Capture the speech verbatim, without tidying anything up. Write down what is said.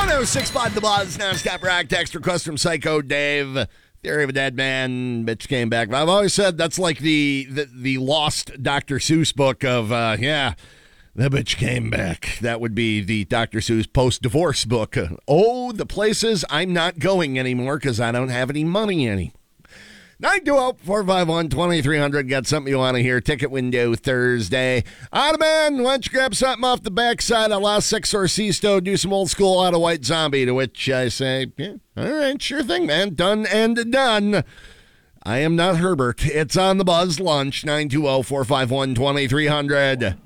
oh six five The Buzz, non-stop rock text request from Psycho Dave. Theory of a Dead Man, bitch came back. I've always said that's like the the, the lost Doctor Seuss book of, uh, yeah, the bitch came back. That would be the Doctor Seuss post-divorce book. Oh, the places I'm not going anymore because I don't have any money anymore. nine two zero, four five one, two three zero zero. Got something you want to hear. Ticket window Thursday. Ottoman, why don't you grab something off the backside of La Sexorcisto, do some old school Auto White Zombie, to which I say, yeah, all right, sure thing, man. Done and done. I am not Herbert. It's on the Buzz Lunch, nine two zero, four five one, two three zero zero.